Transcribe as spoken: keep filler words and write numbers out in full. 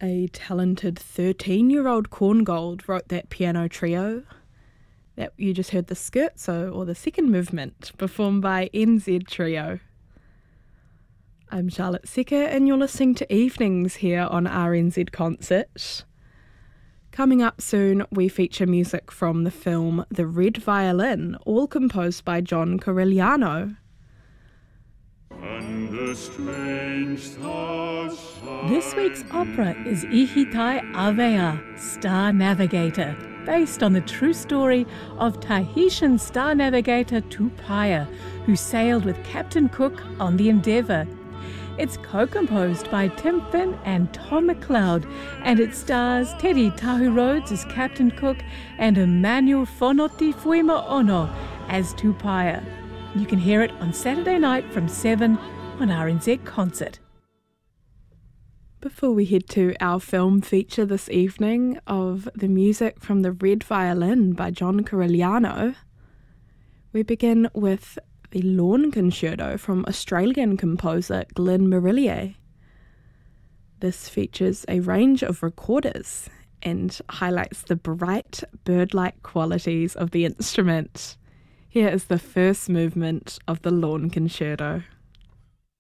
A talented thirteen-year-old Korngold wrote that piano trio that you just heard the scherzo, or the second movement, performed by N Z Trio. I'm Charlotte Secker and you're listening to Evenings here on R N Z Concert. Coming up soon, we feature music from the film The Red Violin, all composed by John Corigliano. And the strange stars shine. This week's opera is Ihitai Avea, Star Navigator, based on the true story of Tahitian star navigator Tupaia, who sailed with Captain Cook on the Endeavour. It's co-composed by Tim Finn and Tom McLeod, and it stars Teddy Tahu Rhodes as Captain Cook and Emmanuel Fonoti Fuima Ono as Tupaia. You can hear it on Saturday night from seven on R N Z Concert. Before we head to our film feature this evening of the music from The Red Violin by John Corigliano, we begin with the Lawn Concerto from Australian composer Glenn Marillier. This features a range of recorders and highlights the bright, bird-like qualities of the instrument. Here is the first movement of the Lawn Concerto.